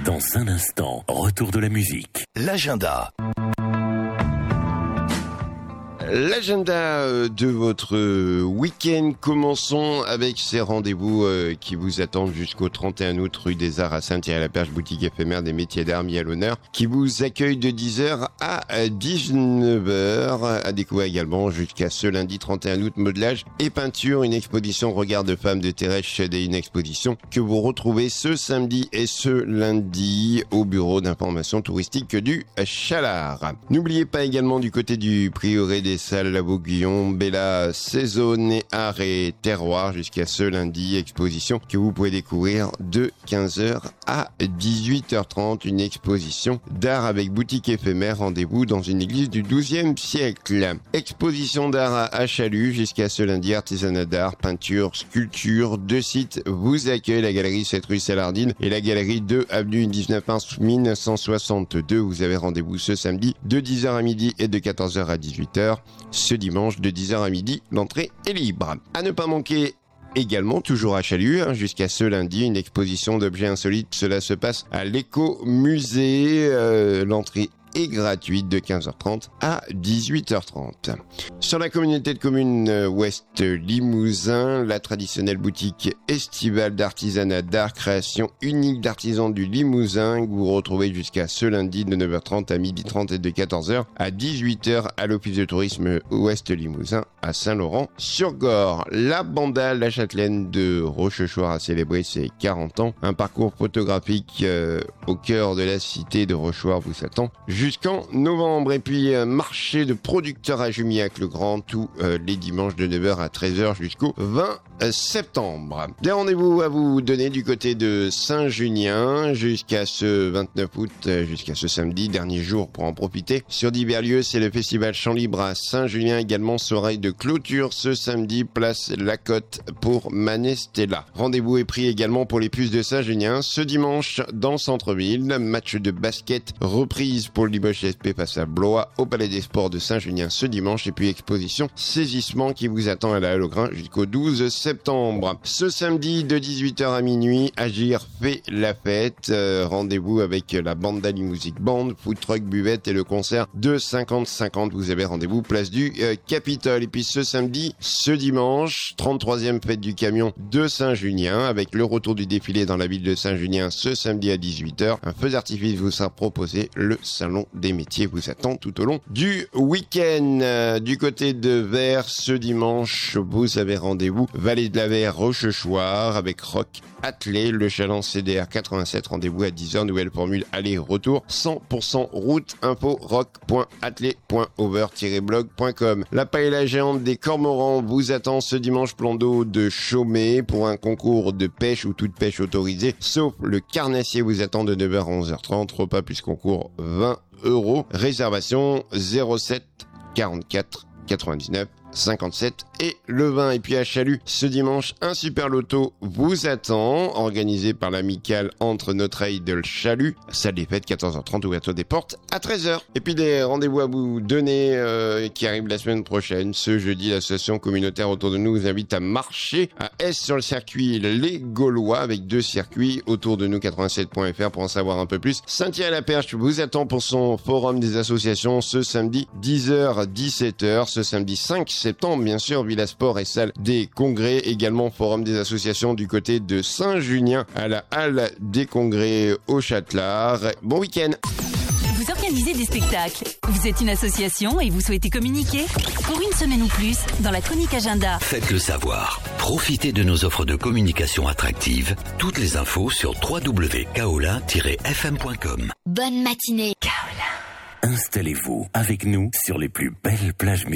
Dans un instant, retour de la musique. L'agenda. L'agenda de votre week-end, commençons avec ces rendez-vous qui vous attendent jusqu'au 31 août, rue des Arts à Saint-Thierry-la-Perche, boutique éphémère des métiers d'art mis à l'honneur, qui vous accueille de 10h à 19h. À découvrir également jusqu'à ce lundi 31 août, modelage et peinture, une exposition Regard de femme de Thérèse Chédet, une exposition que vous retrouvez ce samedi et ce lundi au bureau d'information touristique du Chalard. N'oubliez pas également du côté du prieuré des Salles La Vauguillon, Bella Saison et Art et Terroir jusqu'à ce lundi, exposition que vous pouvez découvrir de 15h à 18h30, une exposition d'art avec boutique éphémère, rendez-vous dans une église du XIIe siècle. Exposition d'art à Chalut jusqu'à ce lundi, artisanat d'art, peinture, sculpture, deux sites vous accueillent, la galerie 7 rue Salardine et la galerie 2 avenue 19 mars 1962. Vous avez rendez-vous ce samedi de 10h à midi et de 14h à 18h. Ce dimanche de 10h à midi, l'entrée est libre. À ne pas manquer également, toujours à Chalut, jusqu'à ce lundi, une exposition d'objets insolites. Cela se passe à l'écomusée. L'entrée est gratuite de 15h30 à 18h30. Sur la communauté de communes Ouest Limousin, la traditionnelle boutique estivale d'artisanat d'art, création unique d'artisans du Limousin, que vous retrouvez jusqu'à ce lundi de 9h30 à 12h30 et de 14h à 18h à l'office de tourisme Ouest Limousin à Saint-Laurent-sur-Gorre. La Banda La Châtelaine de Rochechouart a célébré ses 40 ans. Un parcours photographique au cœur de la cité de Rochechouart vous attend jusqu'en novembre. Et puis marché de producteurs à Jumillac-le-Grand tous les dimanches de 9h à 13h jusqu'au 20 septembre. Des rendez-vous à vous donner du côté de Saint-Junien jusqu'à ce 29 août, jusqu'à ce samedi, dernier jour pour en profiter. Sur divers lieux, c'est le festival Chant Libre à Saint-Junien, également soirée de clôture ce samedi, place La Côte pour Manestella. Rendez-vous est pris également pour les puces de Saint-Junien ce dimanche dans le centre-ville. Match de basket reprise pour le Limoges SP face à Blois au Palais des Sports de Saint-Junien ce dimanche, et puis exposition Saisissement qui vous attend à la Halle au Grain jusqu'au 12 septembre. Ce samedi de 18h à minuit, Agir fait la fête. Rendez-vous avec la Banda Music Band, food truck, buvette et le concert de 50-50. Vous avez rendez-vous place du Capitole. Et puis ce samedi, ce dimanche, 33e fête du camion de Saint-Junien avec le retour du défilé dans la ville de Saint-Junien ce samedi à 18h. Un feu d'artifice vous sera proposé. Le salon des métiers vous attend tout au long du week-end. Du côté de Vers, ce dimanche, vous avez rendez-vous Vallée de la Verre, Rochechouart avec Rock Attelé, le Chaland CDR 87, rendez-vous à 10h, nouvelle formule aller-retour, 100% route, info rock.attelé.over-blog.com. La paella géante des Cormorans vous attend ce dimanche, plan d'eau de Chaumet pour un concours de pêche ou toute pêche autorisée, sauf le carnassier vous attend de 9h à 11h30, repas plus concours 20 €, réservation 07 44 99 57 et le 20. Et puis à Chalut, ce dimanche, un super loto vous attend, organisé par l'amicale entre Notre Idle Chalut, salle des fêtes, 14h30, ouverture des portes à 13h. Et puis des rendez-vous à vous donner qui arrivent la semaine prochaine. Ce jeudi, l'association communautaire autour de nous vous invite à marcher à Est sur le circuit Les Gaulois avec 2 circuits autour de nous, 87.fr pour en savoir un peu plus. Saint-Thierry-la-Perche vous attend pour son forum des associations ce samedi 10h-17h, ce samedi 5 septembre, bien sûr, Villa Sport et salle des congrès, également forum des associations du côté de Saint-Junien à la halle des congrès au Châtelard. Bon week-end. Vous organisez des spectacles, vous êtes une association et vous souhaitez communiquer? Pour une semaine ou plus, dans la chronique agenda. Faites-le savoir. Profitez de nos offres de communication attractives. Toutes les infos sur www.kaolin-fm.com. Bonne matinée. Installez-vous avec nous sur les plus belles plages